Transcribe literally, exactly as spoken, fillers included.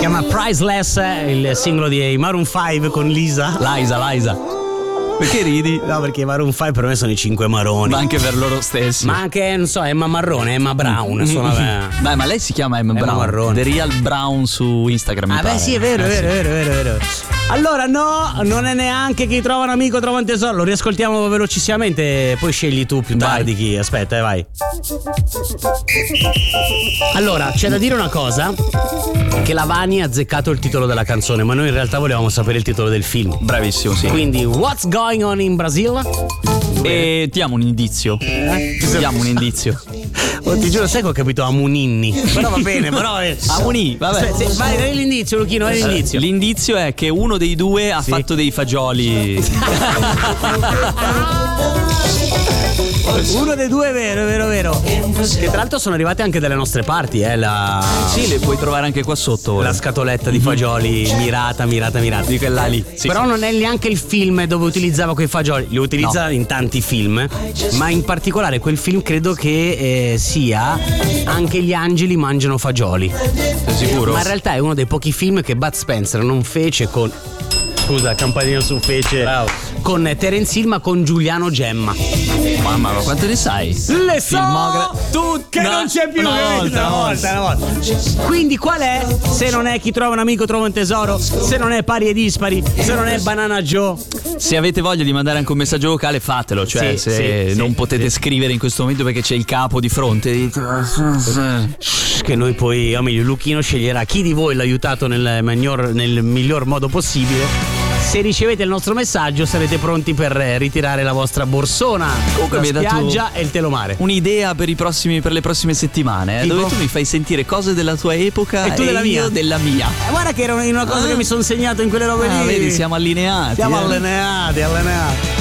chiama Priceless, il singolo di Maroon cinque con Lisa. Liza, Liza. Perché ridi? No, perché i Maroon cinque per me sono i cinque maroni. Ma anche per loro stessi. Ma anche, non so, Emma Marrone, Emma Brown. Mm. Suona... Beh, ma lei si chiama Emma, Emma Brown. Marrone. The Real Brown su Instagram. Ah, mi beh, pare. sì, è vero, è Eh, vero, sì. è vero, è vero, è vero. Allora, no, non è neanche chi trova un amico trova un tesoro. Lo riascoltiamo velocissimamente, poi scegli tu più tardi Vai. chi. Aspetta, eh, vai. Allora, c'è da dire una cosa: che la Vani ha azzeccato il titolo della canzone, ma noi in realtà volevamo sapere il titolo del film. Bravissimo, sì. Quindi, What's Going On in Brazil? E ti diamo un indizio. Eh? Ti diamo un indizio. Oh, ti giuro, sai che ho capito Amuninni. Però va bene, però. È... Amuni, vabbè. Aspetta, sì, vai, dai l'indizio, Luchino, dai l'indizio. L'indizio è che uno dei due ha Sì. fatto dei fagioli. Uno dei due è vero, è vero, è vero. Che tra l'altro sono arrivate anche dalle nostre parti, eh, la... Sì, le puoi trovare anche qua sotto. la scatoletta di fagioli mirata, mirata, mirata. Di quella lì. Sì. Però non è neanche il film dove utilizzava quei fagioli. Li utilizza No. in tanti film, ma in particolare quel film credo che eh, sia Anche gli angeli mangiano fagioli. Sei sicuro? Ma in realtà è uno dei pochi film che Bud Spencer non fece con... Scusa, campanino su fece. Bravo. Con Terence Hill, ma con Giuliano Gemma. Mamma, ma quanto ne sai? Le so Filmogra- tu che no, non c'è più, una capito? volta, una volta, una volta. Quindi qual è? Se non è chi trova un amico trova un tesoro, se non è pari e dispari, se non è Banana Joe. Se avete voglia di mandare anche un messaggio vocale, fatelo. Cioè, Sì, se sì, non sì, potete sì. scrivere in questo momento perché c'è il capo di fronte, dite... Che noi poi, o meglio, Luchino sceglierà chi di voi l'ha aiutato nel miglior, nel miglior modo possibile. Se ricevete il nostro messaggio sarete pronti per eh, ritirare la vostra borsona, Comunque la mi hai dato spiaggia e il telomare. un'idea per i prossimi per le prossime settimane, eh, Tipo? dove tu mi fai sentire cose della tua epoca E tu della io mia? della mia. Eh, guarda che era una cosa Ah. che mi sono segnato in quelle robe Ah, lì. vedi, siamo allineati. Siamo eh. allenati, allenati.